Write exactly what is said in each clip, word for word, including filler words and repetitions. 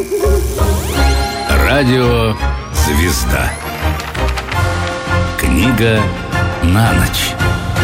Радио «Звезда». Книга на ночь.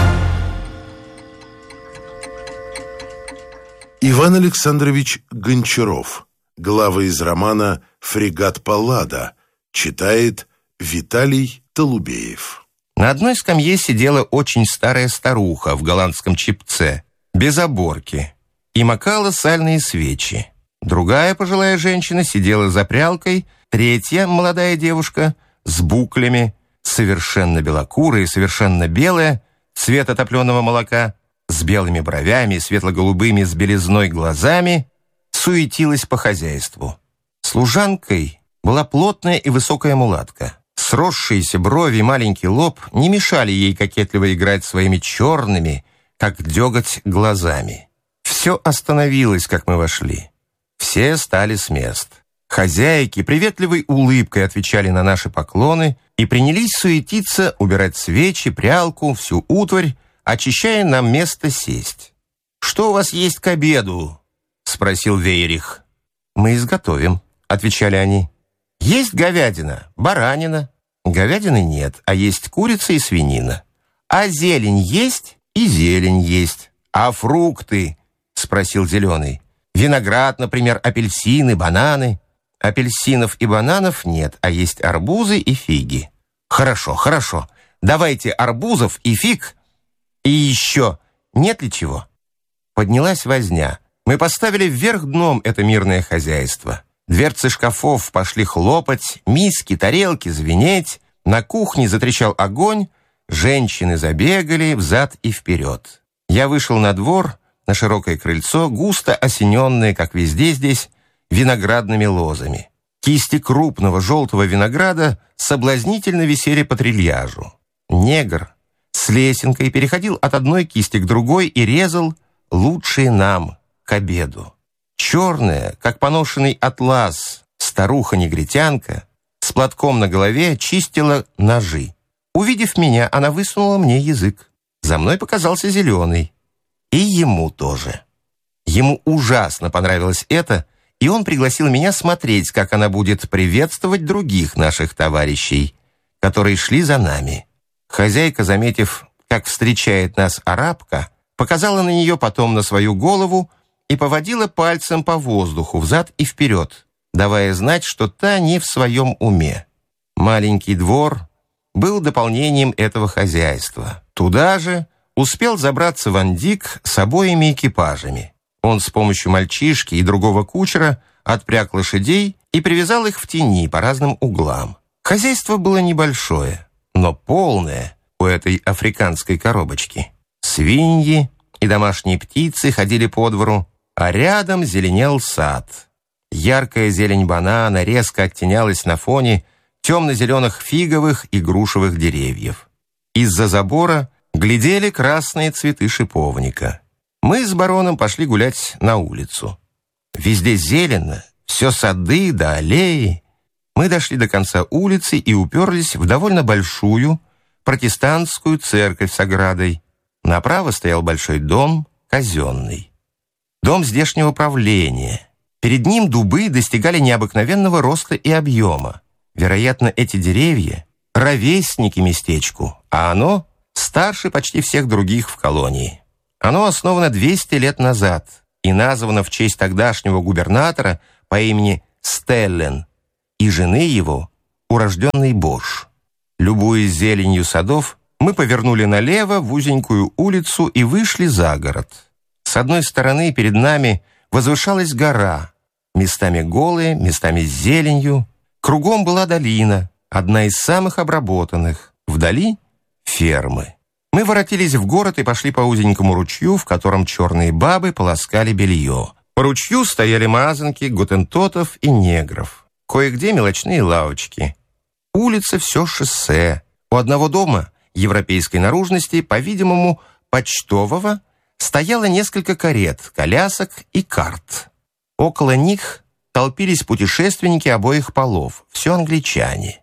Иван Александрович Гончаров. Главы из романа «Фрегат Паллада». Читает Виталий Толубеев. На одной скамье сидела очень старая старуха в голландском чепце, без оборки, и макала сальные свечи. Другая пожилая женщина сидела за прялкой, третья молодая девушка с буклями, совершенно белокурая и совершенно белая, цвета топленого молока, с белыми бровями и светло-голубыми с белизной глазами, суетилась по хозяйству. Служанкой была плотная и высокая мулатка. Сросшиеся брови и маленький лоб не мешали ей кокетливо играть своими черными, как деготь, глазами. Все остановилось, как мы вошли. Все стали с мест. Хозяйки приветливой улыбкой отвечали на наши поклоны и принялись суетиться, убирать свечи, прялку, всю утварь, очищая нам место сесть. «Что у вас есть к обеду?» — спросил Вейрих. «Мы изготовим», — отвечали они. «Есть говядина, баранина». «Говядины нет, а есть курица и свинина». «А зелень есть?» «И зелень есть». «А фрукты?» — спросил Зеленый. «Виноград, например, апельсины, бананы». «Апельсинов и бананов нет, а есть арбузы и фиги». «Хорошо, хорошо. Давайте арбузов и фиг. И еще, нет ли чего?» Поднялась возня. Мы поставили вверх дном это мирное хозяйство. Дверцы шкафов пошли хлопать, миски, тарелки звенеть, на кухне затрещал огонь, женщины забегали взад и вперед. Я вышел на двор, на широкое крыльцо, густо осененное, как везде здесь, виноградными лозами. Кисти крупного желтого винограда соблазнительно висели по трильяжу. Негр с лесенкой переходил от одной кисти к другой и резал лучшие нам к обеду. Черная, как поношенный атлас, старуха-негритянка с платком на голове чистила ножи. Увидев меня, она высунула мне язык. За мной показался Зеленый. И ему тоже. Ему ужасно понравилось это, и он пригласил меня смотреть, как она будет приветствовать других наших товарищей, которые шли за нами. Хозяйка, заметив, как встречает нас арабка, показала на нее, потом на свою голову и поводила пальцем по воздуху взад и вперед, давая знать, что та не в своем уме. Маленький двор был дополнением этого хозяйства. Туда же успел забраться Ван Дик с обоими экипажами. Он с помощью мальчишки и другого кучера отпряг лошадей и привязал их в тени по разным углам. Хозяйство было небольшое, но полное у этой африканской коробочки. Свиньи и домашние птицы ходили по двору, а рядом зеленел сад. Яркая зелень банана резко оттенялась на фоне темно-зеленых фиговых и грушевых деревьев. Из-за забора глядели красные цветы шиповника. Мы с бароном пошли гулять на улицу. Везде зелено, все сады да аллеи. Мы дошли до конца улицы и уперлись в довольно большую протестантскую церковь с оградой. Направо стоял большой дом, казенный. Дом здешнего правления. Перед ним дубы достигали необыкновенного роста и объема. Вероятно, эти деревья — ровесники местечку, а оно старше почти всех других в колонии. Оно основано двести лет назад и названо в честь тогдашнего губернатора по имени Стеллен и жены его, урожденной Бош. Любуясь зеленью садов, мы повернули налево в узенькую улицу и вышли за город. С одной стороны перед нами возвышалась гора, местами голая, местами с зеленью. Кругом была долина, одна из самых обработанных. Вдали — фермы. Мы воротились в город и пошли по узенькому ручью, в котором черные бабы полоскали белье. По ручью стояли мазанки, готентотов и негров. Кое-где мелочные лавочки. Улица все шоссе. У одного дома европейской наружности, по-видимому, почтового, стояло несколько карет, колясок и карт. Около них толпились путешественники обоих полов, все англичане.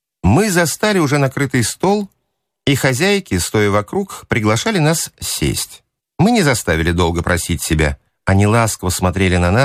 Мы застали уже накрытый стол, и хозяйки, стоя вокруг, приглашали нас сесть. Мы не заставили долго просить себя. Они ласково смотрели на нас,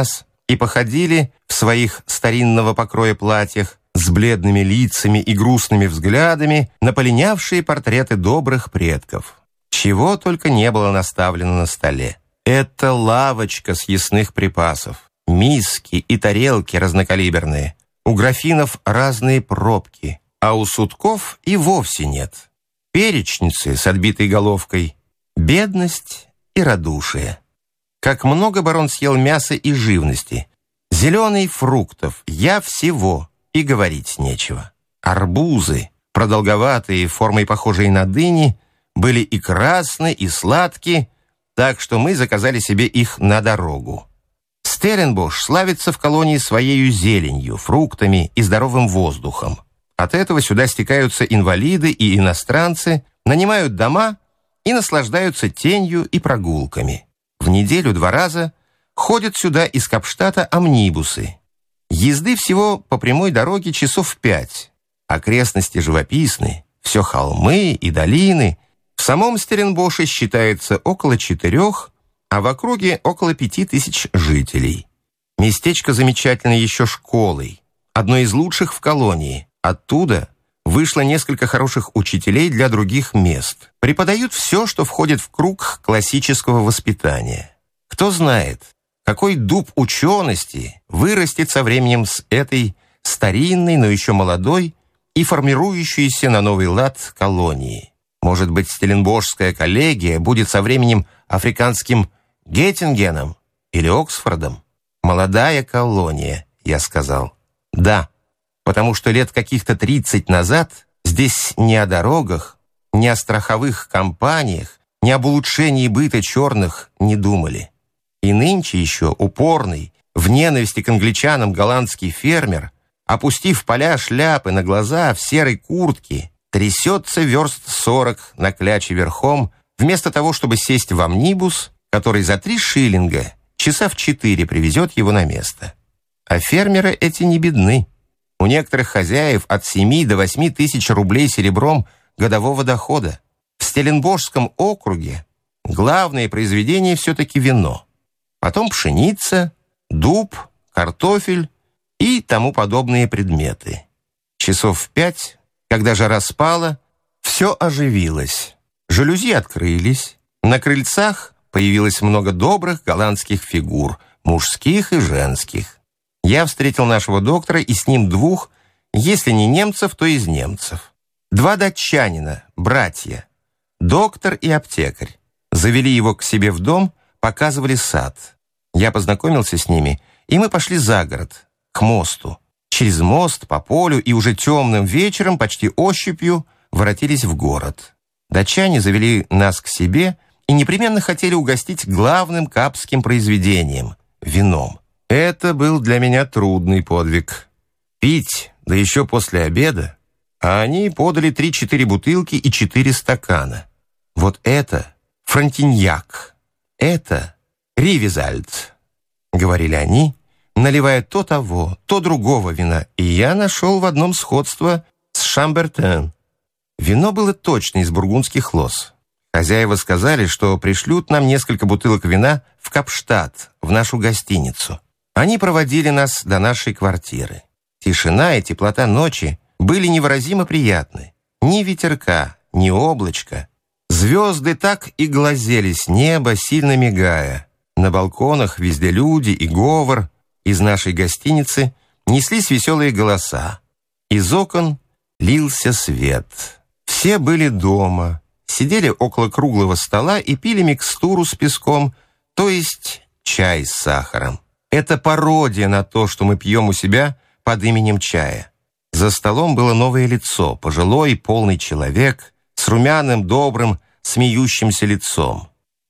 и походили в своих старинного покроя платьях с бледными лицами и грустными взглядами на полинявшие портреты добрых предков. Чего только не было наставлено на столе. Это лавочка съестных припасов, миски и тарелки разнокалиберные, у графинов разные пробки, а у сутков и вовсе нет. Перечницы с отбитой головкой, бедность и радушие. Как много барон съел мяса и живности, зеленых фруктов, я всего, и говорить нечего. Арбузы, продолговатые, формой похожие на дыни, были и красны, и сладкие, так что мы заказали себе их на дорогу. Стелленбош славится в колонии своею зеленью, фруктами и здоровым воздухом. От этого сюда стекаются инвалиды и иностранцы, нанимают дома и наслаждаются тенью и прогулками. В неделю два раза ходят сюда из Капштата амнибусы. Езды всего по прямой дороге часов пять. Окрестности живописны, все холмы и долины. В самом Стелленбоше считается около четырех, а в округе около пяти тысяч жителей. Местечко замечательно еще школой, одной из лучших в колонии. Оттуда вышло несколько хороших учителей для других мест. Преподают все, что входит в круг классического воспитания. Кто знает, какой дуб учености вырастет со временем с этой старинной, но еще молодой и формирующейся на новый лад колонии. Может быть, Стелленбошская коллегия будет со временем африканским Геттингеном или Оксфордом? Молодая колония, я сказал. Да, потому что лет каких-то тридцать назад здесь ни о дорогах, ни о страховых компаниях, ни об улучшении быта черных не думали. И нынче еще упорный, в ненависти к англичанам голландский фермер, опустив поля шляпы на глаза в серой куртке, трясется верст сорок на кляче верхом, вместо того, чтобы сесть в амнибус, который за три шиллинга часа в четыре привезет его на место. А фермеры эти не бедны. У некоторых хозяев от семи до восьми тысяч рублей серебром годового дохода. В Стелленбошском округе главное произведение все-таки вино. Потом пшеница, дуб, картофель и тому подобные предметы. Часов в пять, когда жара спала, все оживилось. Жалюзи открылись. На крыльцах появилось много добрых голландских фигур, мужских и женских. Я встретил нашего доктора и с ним двух, если не немцев, то из немцев. Два датчанина, братья, доктор и аптекарь. Завели его к себе в дом, показывали сад. Я познакомился с ними, и мы пошли за город, к мосту. Через мост, по полю, и уже темным вечером, почти ощупью, воротились в город. Датчане завели нас к себе и непременно хотели угостить главным капским произведением — вином. Это был для меня трудный подвиг. Пить, да еще после обеда, а они подали три-четыре бутылки и четыре стакана. Вот это фронтиньяк, это ривизальд, говорили они, наливая то того, то другого вина, и я нашел в одном сходство с Шамбертен. Вино было точно из бургундских лоз. Хозяева сказали, что пришлют нам несколько бутылок вина в Капштат, в нашу гостиницу. Они проводили нас до нашей квартиры. Тишина и теплота ночи были невыразимо приятны. Ни ветерка, ни облачка. Звезды так и глазели с неба, сильно мигая. На балконах везде люди и говор. Из нашей гостиницы неслись веселые голоса. Из окон лился свет. Все были дома, сидели около круглого стола и пили микстуру с песком, то есть чай с сахаром. Это пародия на то, что мы пьем у себя под именем чая. За столом было новое лицо, пожилой, полный человек, с румяным, добрым, смеющимся лицом.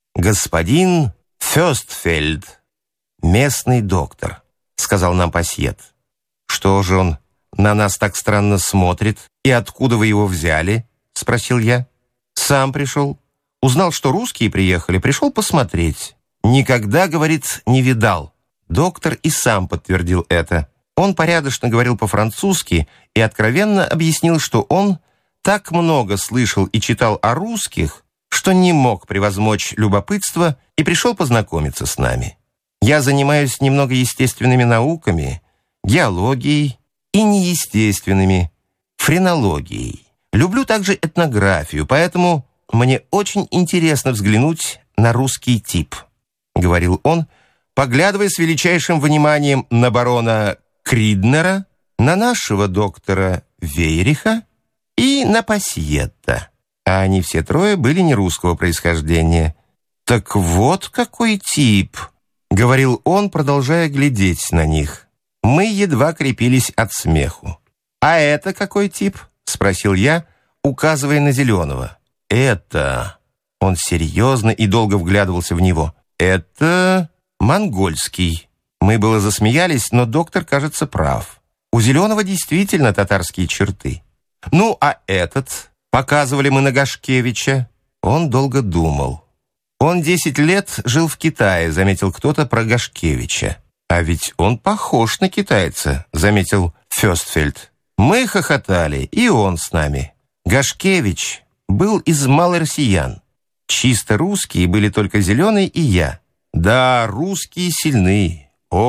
Господин Фёстфельд, местный доктор, сказал нам пасьет. Что же он на нас так странно смотрит? И откуда вы его взяли? Спросил я. Сам пришел. Узнал, что русские приехали, пришел посмотреть. Никогда, говорит, не видал. Доктор и сам подтвердил это. Он порядочно говорил по-французски и откровенно объяснил, что он так много слышал и читал о русских, что не мог превозмочь любопытство и пришел познакомиться с нами. Я занимаюсь немного естественными науками, геологией и неестественными, френологией. Люблю также этнографию, поэтому мне очень интересно взглянуть на русский тип», — говорил он, поглядывая с величайшим вниманием на барона Криднера, на нашего доктора Вейриха и на Пассиетта. А они все трое были не русского происхождения. «Так вот какой тип», — говорил он, продолжая глядеть на них. Мы едва крепились от смеху. «А это какой тип?» — спросил я, указывая на зеленого. «Это...» — он серьезно и долго вглядывался в него. «Это монгольский». Мы было засмеялись, но доктор, кажется, прав. У зеленого действительно татарские черты. «Ну, а этот?» — показывали мы на Гашкевича. Он долго думал. «Он десять лет жил в Китае», — заметил кто-то про Гашкевича. «А ведь он похож на китайца», — заметил Фёстфельд. Мы хохотали, и он с нами. Гашкевич был из малороссиян. Чисто русские были только Зеленый и я. Да, русские сильны.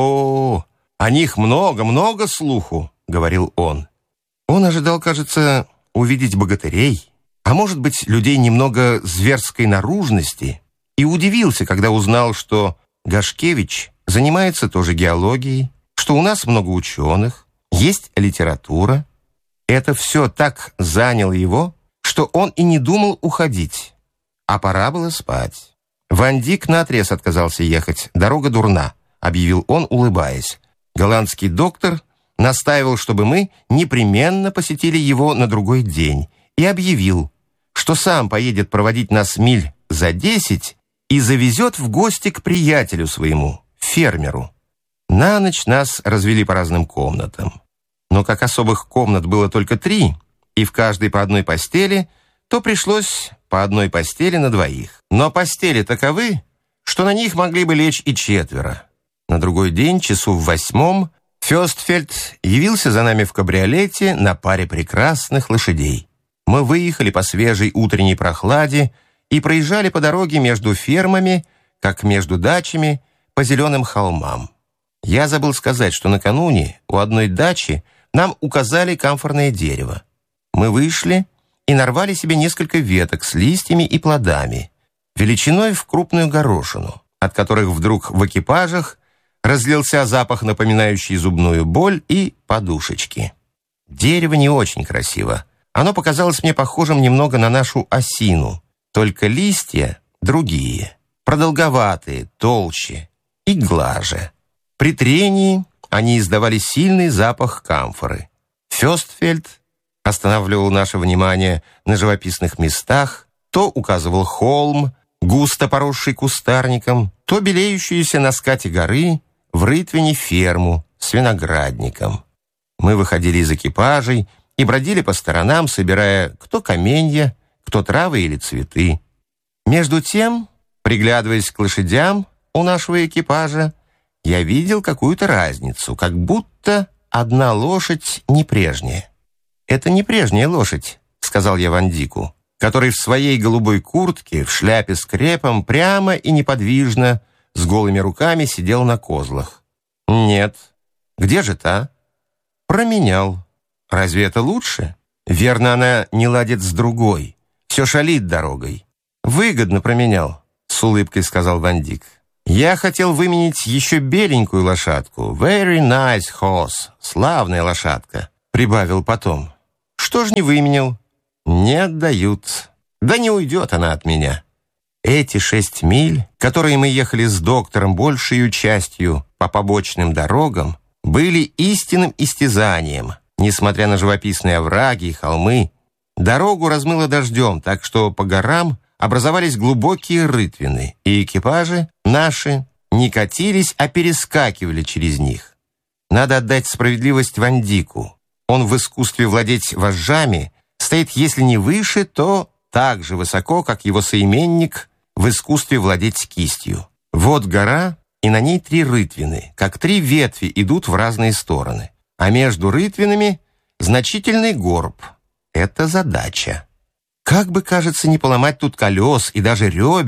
О, о них много-много слуху, говорил он. Он ожидал, кажется, увидеть богатырей, а может быть, людей немного зверской наружности, и удивился, когда узнал, что Гашкевич занимается тоже геологией, что у нас много ученых, есть литература. Это все так заняло его, что он и не думал уходить, а пора было спать. Ван Дик наотрез отказался ехать, дорога дурна, объявил он, улыбаясь. Голландский доктор настаивал, чтобы мы непременно посетили его на другой день, и объявил, что сам поедет проводить нас миль за десять и завезет в гости к приятелю своему, фермеру. На ночь нас развели по разным комнатам. Но как особых комнат было только три, и в каждой по одной постели, то пришлось по одной постели на двоих. Но постели таковы, что на них могли бы лечь и четверо. На другой день, часу в восьмом, Фёстфельд явился за нами в кабриолете на паре прекрасных лошадей. Мы выехали по свежей утренней прохладе и проезжали по дороге между фермами, как между дачами, по зеленым холмам. Я забыл сказать, что накануне у одной дачи нам указали камфорное дерево. Мы вышли и нарвали себе несколько веток с листьями и плодами, величиной в крупную горошину, от которых вдруг в экипажах разлился запах, напоминающий зубную боль и подушечки. Дерево не очень красиво. Оно показалось мне похожим немного на нашу осину, только листья другие, продолговатые, толще и глаже. При трении они издавали сильный запах камфоры. Фёстфельд останавливал наше внимание на живописных местах, то указывал холм, густо поросший кустарником, то белеющуюся на скате горы в Рытвине ферму с виноградником. Мы выходили из экипажей и бродили по сторонам, собирая кто каменья, кто травы или цветы. Между тем, приглядываясь к лошадям у нашего экипажа, я видел какую-то разницу, как будто одна лошадь не прежняя. «Это не прежняя лошадь», — сказал я Ван Дику, который в своей голубой куртке, в шляпе с крепом, прямо и неподвижно, с голыми руками сидел на козлах. «Нет. Где же та?» «Променял. Разве это лучше? Верно, она не ладит с другой. Все шалит дорогой. Выгодно променял», — с улыбкой сказал Ван Дик. «Я хотел выменить еще беленькую лошадку. Very nice horse. Славная лошадка», — прибавил потом. «Что ж не выменял?» «Не отдают. Да не уйдет она от меня». Эти шесть миль, которые мы ехали с доктором большей частью по побочным дорогам, были истинным истязанием, несмотря на живописные овраги и холмы. Дорогу размыло дождем, так что по горам образовались глубокие рытвины, и экипажи наши не катились, а перескакивали через них. Надо отдать справедливость Ван Дику. Он в искусстве владеть вожжами стоит, если не выше, то так же высоко, как его соименник в искусстве владеть кистью. Вот гора, и на ней три рытвины, как три ветви идут в разные стороны. А между рытвинами значительный горб. Это задача. Как бы, кажется, не поломать тут колес и даже ребер,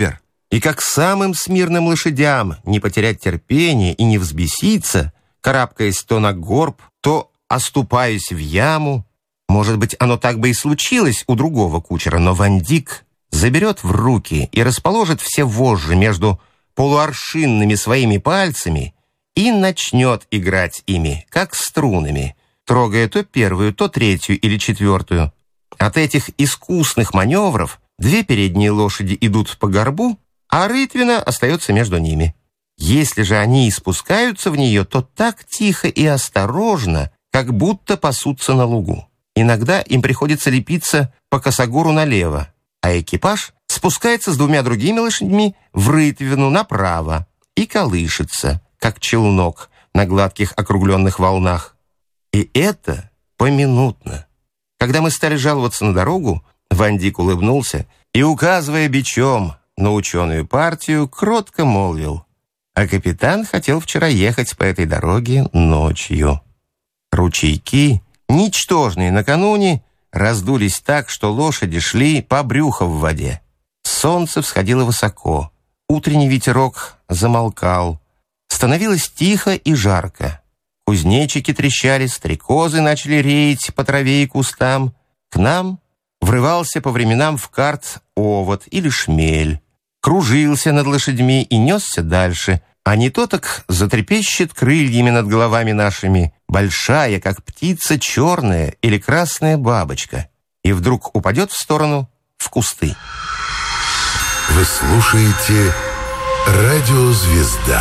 И как самым смирным лошадям не потерять терпение и не взбеситься, карабкаясь то на горб, то оступаясь в яму. Может быть, оно так бы и случилось у другого кучера, но Ван Дик заберет в руки и расположит все вожжи между полуаршинными своими пальцами и начнет играть ими, как струнами, трогая то первую, то третью или четвертую. От этих искусных маневров две передние лошади идут по горбу, а рытвина остается между ними. Если же они и спускаются в нее, то так тихо и осторожно, как будто пасутся на лугу. Иногда им приходится лепиться по косогору налево, а экипаж спускается с двумя другими лошадьми в рытвину направо и колышется, как челнок на гладких округленных волнах. И это поминутно. Когда мы стали жаловаться на дорогу, Ван Дик улыбнулся и, указывая бичом на ученую партию, кротко молвил: «А капитан хотел вчера ехать по этой дороге ночью». Ручейки, ничтожные накануне, раздулись так, что лошади шли по брюху в воде. Солнце всходило высоко, утренний ветерок замолкал, становилось тихо и жарко. Кузнечики трещали, стрекозы начали реять по траве и кустам. К нам врывался по временам в карт овод или шмель, кружился над лошадьми и несся дальше, а не то так затрепещет крыльями над головами нашими большая, как птица, черная или красная бабочка, и вдруг упадет в сторону, в кусты. Вы слушаете «Радио Звезда».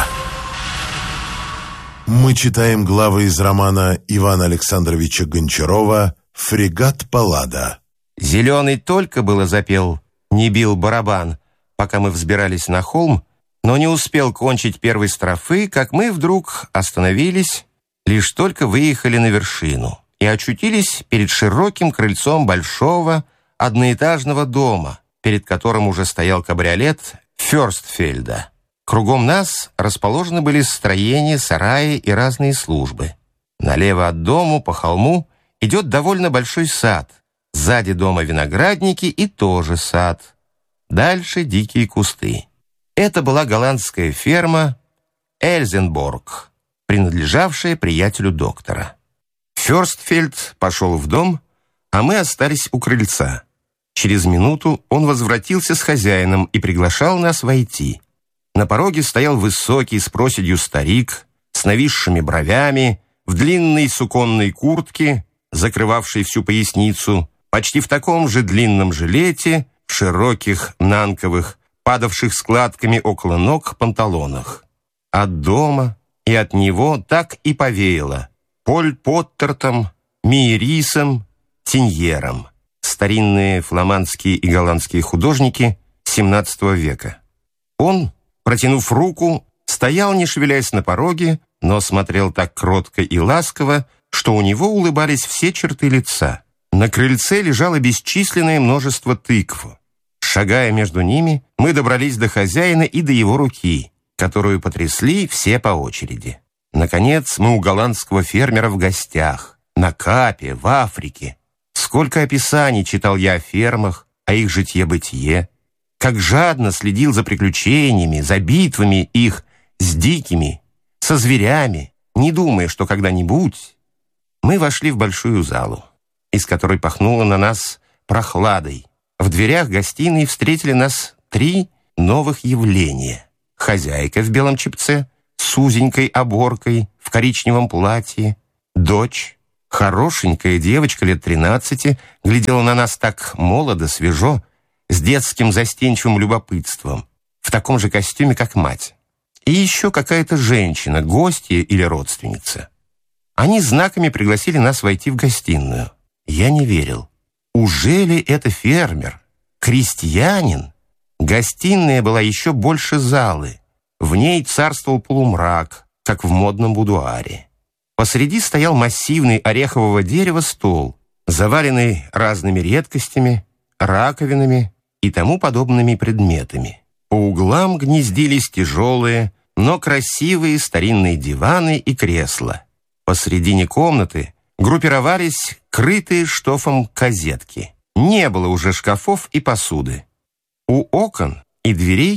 Мы читаем главы из романа Ивана Александровича Гончарова «Фрегат Паллада». Зеленый только было запел, не бил барабан, пока мы взбирались на холм, но не успел кончить первой строфы, как мы вдруг остановились, лишь только выехали на вершину и очутились перед широким крыльцом большого одноэтажного дома, перед которым уже стоял кабриолет Фёрстфельда. Кругом нас расположены были строения, сараи и разные службы. Налево от дому, по холму, идет довольно большой сад. Сзади дома виноградники и тоже сад. Дальше дикие кусты. Это была голландская ферма Эльзенборг, принадлежавшая приятелю доктора. Фёрстфельд пошел в дом, а мы остались у крыльца. Через минуту он возвратился с хозяином и приглашал нас войти. На пороге стоял высокий с проседью старик, с нависшими бровями, в длинной суконной куртке, закрывавшей всю поясницу, почти в таком же длинном жилете, в широких нанковых, падавших складками около ног панталонах. От дома и от него так и повеяло Поль Поттертом, Миерисом, Тиньером, старинные фламандские и голландские художники семнадцатого века. Он, протянув руку, стоял, не шевелясь на пороге, но смотрел так кротко и ласково, что у него улыбались все черты лица. На крыльце лежало бесчисленное множество тыкв. Шагая между ними, мы добрались до хозяина и до его руки, которую потрясли все по очереди. Наконец, мы у голландского фермера в гостях, на Капе, в Африке. Сколько описаний читал я о фермах, о их житье-бытие, как жадно следил за приключениями, за битвами их с дикими, со зверями, не думая, что когда-нибудь... Мы вошли в большую залу, из которой пахнуло на нас прохладой. В дверях гостиной встретили нас три новых явления. Хозяйка в белом чепце, с узенькой оборкой, в коричневом платье, дочь, хорошенькая девочка лет тринадцати, глядела на нас так молодо, свежо, с детским застенчивым любопытством, в таком же костюме, как мать. И еще какая-то женщина, гостья или родственница. Они знаками пригласили нас войти в гостиную. Я не верил. Ужели это фермер? Крестьянин? Гостиная была еще больше залы. В ней царствовал полумрак, как в модном будуаре. Посреди стоял массивный орехового дерева стол, заваленный разными редкостями, раковинами и тому подобными предметами. По углам гнездились тяжелые, но красивые старинные диваны и кресла. Посредине комнаты группировались крытые штофом козетки. Не было уже шкафов и посуды. У окон и дверей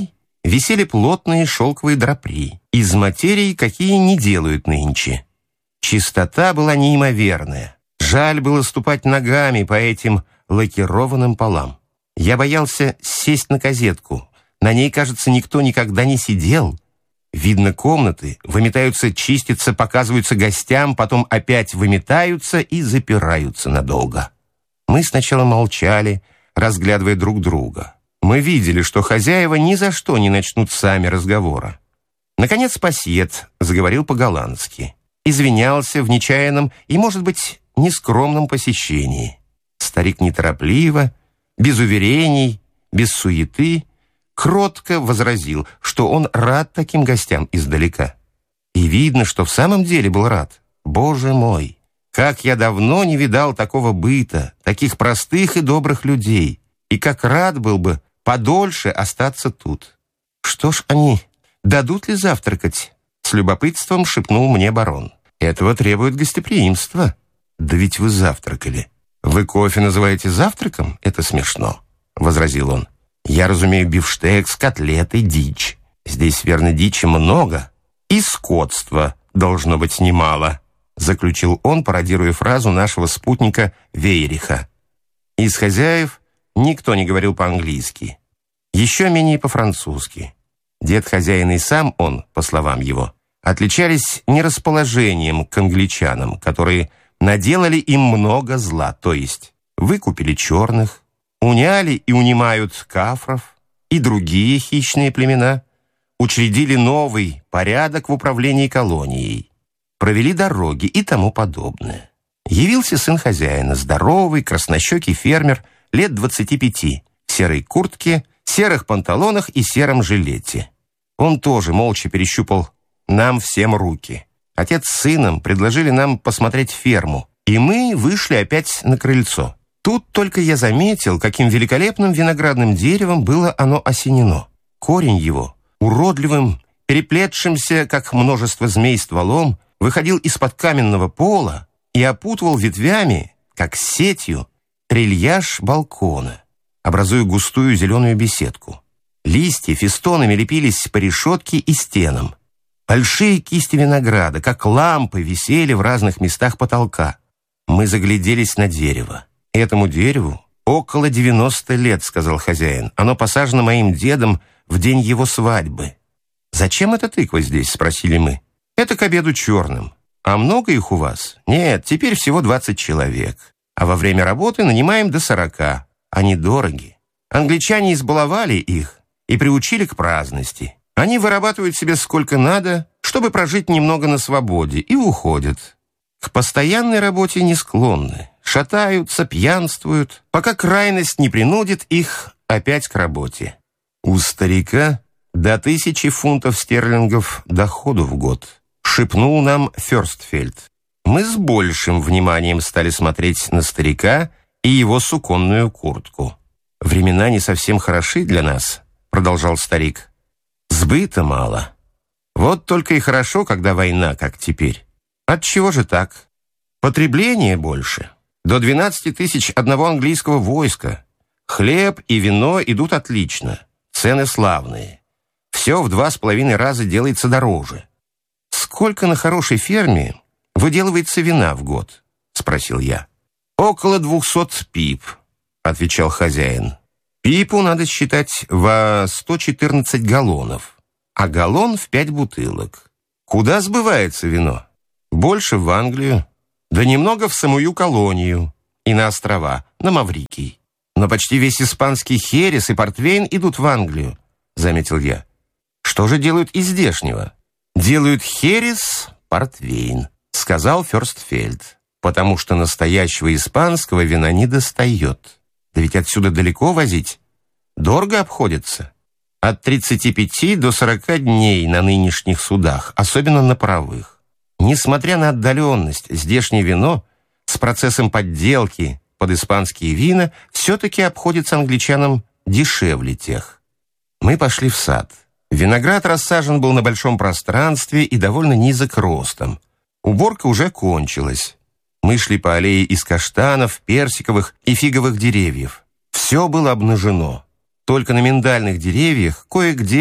висели плотные шелковые драпри из материй, какие не делают нынче. Чистота была неимоверная. Жаль было ступать ногами по этим лакированным полам. Я боялся сесть на козетку. На ней, кажется, никто никогда не сидел. Видно, комнаты выметаются, чистятся, показываются гостям, потом опять выметаются и запираются надолго. Мы сначала молчали, разглядывая друг друга. Мы видели, что хозяева ни за что не начнут сами разговора. Наконец пассиет заговорил по-голландски. Извинялся в нечаянном и, может быть, нескромном посещении. Старик неторопливо, без уверений, без суеты, кротко возразил, что он рад таким гостям издалека. И видно, что в самом деле был рад. Боже мой, как я давно не видал такого быта, таких простых и добрых людей, и как рад был бы подольше остаться тут. Что ж они, дадут ли завтракать? С любопытством шепнул мне барон. Этого требует гостеприимство. Да ведь вы завтракали. Вы кофе называете завтраком? Это смешно, возразил он. Я разумею бифштекс, котлеты, дичь. Здесь, верно, дичи много. И скотства должно быть немало, заключил он, пародируя фразу нашего спутника Вейриха. Из хозяев никто не говорил по-английски, еще менее по-французски. Дед хозяина и сам он, по словам его, отличались нерасположением к англичанам, которые наделали им много зла, то есть выкупили черных, уняли и унимают кафров и другие хищные племена, учредили новый порядок в управлении колонией, провели дороги и тому подобное. Явился сын хозяина, здоровый, краснощекий фермер, лет двадцати пяти, в серой куртке, серых панталонах и сером жилете. Он тоже молча перещупал нам всем руки. Отец с сыном предложили нам посмотреть ферму, и мы вышли опять на крыльцо. Тут только я заметил, каким великолепным виноградным деревом было оно осенено. Корень его, уродливым, переплетшимся, как множество змей стволом, выходил из-под каменного пола и опутывал ветвями, как сетью, трильяж балкона, образуя густую зеленую беседку. Листья фестонами лепились по решетке и стенам. Большие кисти винограда, как лампы, висели в разных местах потолка. Мы загляделись на дерево. Этому дереву около девяноста лет, сказал хозяин. Оно посажено моим дедом в день его свадьбы. Зачем эта тыква здесь, спросили мы. Это к обеду черным. А много их у вас? Нет, теперь всего двадцать человек. А во время работы нанимаем до сорока. Они дороги. Англичане избаловали их и приучили к праздности. Они вырабатывают себе сколько надо, чтобы прожить немного на свободе, и уходят. К постоянной работе не склонны. Шатаются, пьянствуют, пока крайность не принудит их опять к работе. У старика до тысячи фунтов стерлингов доходу в год, шепнул нам Фёрстфельд. Мы с большим вниманием стали смотреть на старика и его суконную куртку. «Времена не совсем хороши для нас», — продолжал старик. «Сбыта мало. Вот только и хорошо, когда война, как теперь. Отчего же так? Потребление больше. До двенадцати тысяч одного английского войска. Хлеб и вино идут отлично. Цены славные. Все в два с половиной раза делается дороже. Сколько на хорошей ферме выделывается вина в год?» — спросил я. «Около двухсот пип», — отвечал хозяин. «Пипу надо считать во сто четырнадцать галлонов, а галлон в пять бутылок. Куда сбывается вино? Больше в Англию, да немного в самую колонию и на острова, на Маврикий. Но почти весь испанский херес и портвейн идут в Англию», — заметил я. «Что же делают из здешнего?» «Делают херес, портвейн», — сказал Фёрстфельд, «потому что настоящего испанского вина не достает. Да ведь отсюда далеко возить. Дорого обходится. От тридцати пяти до сорока дней на нынешних судах, особенно на паровых. Несмотря на отдаленность, здешнее вино с процессом подделки под испанские вина все-таки обходится англичанам дешевле тех». Мы пошли в сад. Виноград рассажен был на большом пространстве и довольно низок ростом. Уборка уже кончилась. Мы шли по аллее из каштанов, персиковых и фиговых деревьев. Все было обнажено. Только на миндальных деревьях кое-где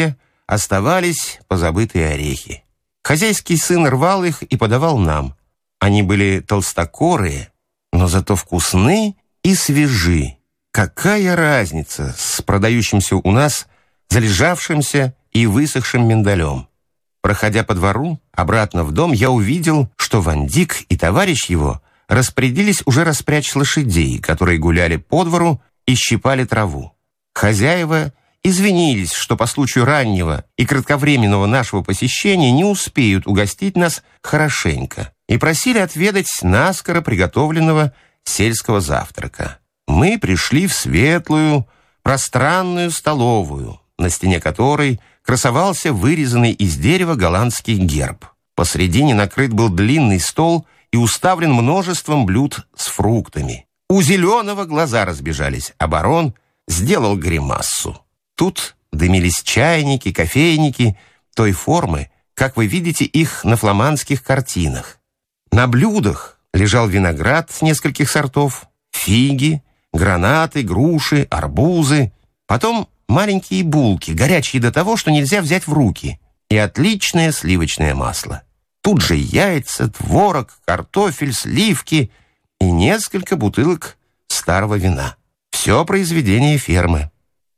оставались позабытые орехи. Хозяйский сын рвал их и подавал нам. Они были толстокорые, но зато вкусны и свежи. Какая разница с продающимся у нас залежавшимся и высохшим миндалем? Проходя по двору, обратно в дом, я увидел, что Ван-Дик и товарищ его распорядились уже распрячь лошадей, которые гуляли по двору и щипали траву. Хозяева извинились, что по случаю раннего и кратковременного нашего посещения не успеют угостить нас хорошенько, и просили отведать наскоро приготовленного сельского завтрака. Мы пришли в светлую, пространную столовую, на стене которой красовался вырезанный из дерева голландский герб. Посредине накрыт был длинный стол и уставлен множеством блюд с фруктами. У Зеленого глаза разбежались, а барон сделал гримассу. Тут дымились чайники, кофейники той формы, как вы видите их на фламандских картинах. На блюдах лежал виноград нескольких сортов, фиги, гранаты, груши, арбузы, потом маленькие булки, горячие до того, что нельзя взять в руки, и отличное сливочное масло. Тут же яйца, творог, картофель, сливки и несколько бутылок старого вина. Все произведение фермы.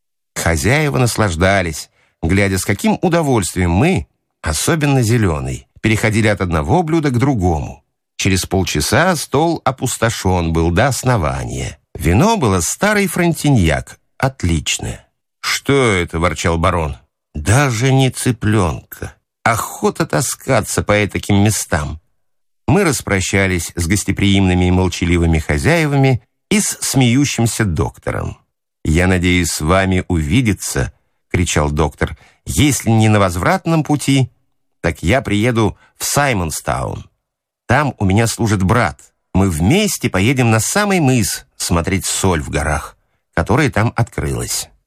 Хозяева наслаждались, глядя, с каким удовольствием мы, особенно Зеленый, переходили от одного блюда к другому. Через полчаса стол опустошен был до основания. Вино было старый фронтиньяк, отличное. «Что это?» — ворчал барон. «Даже не цыпленка. Охота таскаться по этаким местам». Мы распрощались с гостеприимными и молчаливыми хозяевами и с смеющимся доктором. «Я надеюсь с вами увидеться», — кричал доктор. «Если не на возвратном пути, так я приеду в Саймонстаун. Там у меня служит брат. Мы вместе поедем на самый мыс смотреть соль в горах, которая там открылась».